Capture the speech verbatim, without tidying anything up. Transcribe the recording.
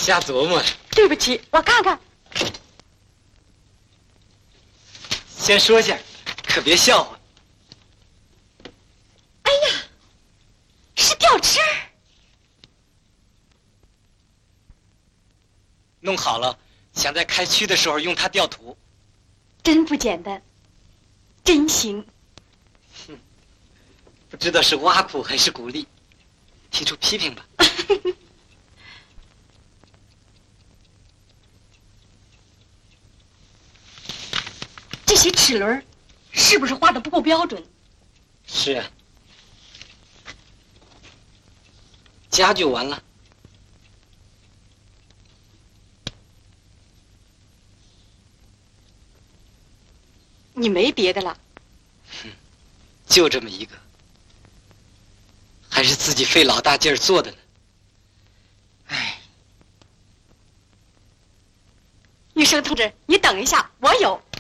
瞎琢磨。 对不起，我看看。 先说下，可别笑话。 哎呀，是吊车。 弄好了，想在开区的时候用它调土。 真不简单，真行。 哼，不知道是挖苦还是鼓励，提出批评吧。 这些齿轮是不是画的不够标准？ 是啊，加就完了。 你没别的了？ 哼，就这么一个，还是自己费老大劲儿做的呢。哎， 玉生同志，你等一下，我有。